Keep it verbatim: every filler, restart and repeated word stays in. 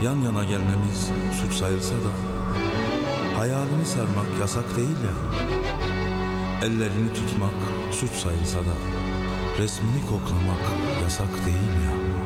Yan yana gelmemiz suç sayılsa da hayalini sarmak yasak değil ya. Ellerini tutmak suç sayılsa da resmini koklamak yasak değil ya.